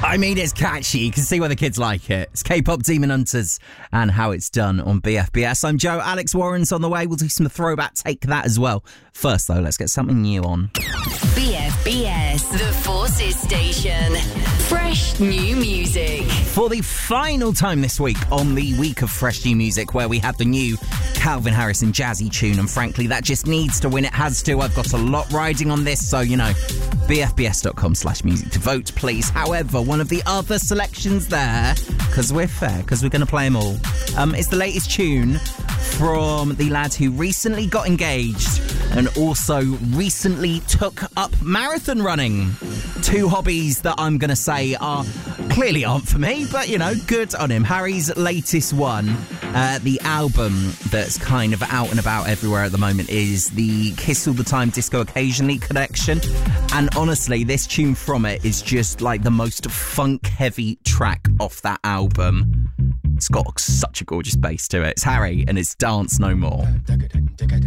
I mean, it's catchy. You can see why the kids like it. It's K-pop Demon Hunters and How It's Done on BFBS. I'm Joe. Alex Warren's on the way. We'll do some throwback Take That as well. First, though, let's get something new on. BFBS, the Forces Station. Fresh new music. For the final time this week on the week of fresh new music, where we have the new Calvin Harris and Jazzy tune, and frankly, that just needs to win. It has to. I've got a lot riding on this, so, bfbs.com/music to vote, please. However, one of the other selections there, because we're fair, because we're going to play them all, is the latest tune from the lad who recently got engaged and also recently took up marathon running. Two hobbies that I'm going to say clearly aren't for me, but, good on him. Harry's latest one, the album that's kind of out and about everywhere at the moment, is the Kiss All The Time Disco Occasionally collection. And honestly, this tune from it is just like the most funk-heavy track off that album. It's got such a gorgeous bass to it. It's Harry and it's Dance No More.